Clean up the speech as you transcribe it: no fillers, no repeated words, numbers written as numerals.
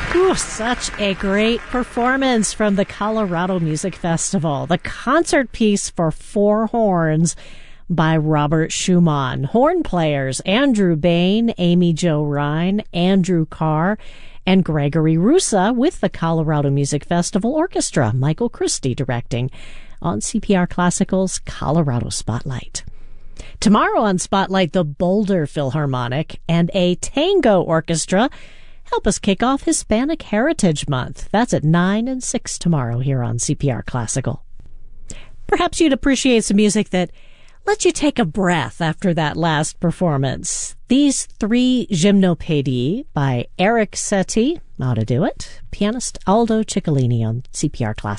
Ooh, such a great performance from the Colorado Music Festival. The concert piece for four horns by Robert Schumann. Horn players Andrew Bain, Amy Jo Rhine, Andrew Carr, and Gregory Russa with the Colorado Music Festival Orchestra. Michael Christie directing on CPR Classical's Colorado Spotlight. Tomorrow on Spotlight, the Boulder Philharmonic and a tango orchestra help us kick off Hispanic Heritage Month. That's at 9 and 6 tomorrow here on CPR Classical. Perhaps you'd appreciate some music that lets you take a breath after that last performance. These three Gymnopédies by Eric Satie, how to do it, pianist Aldo Ciccolini on CPR Classical.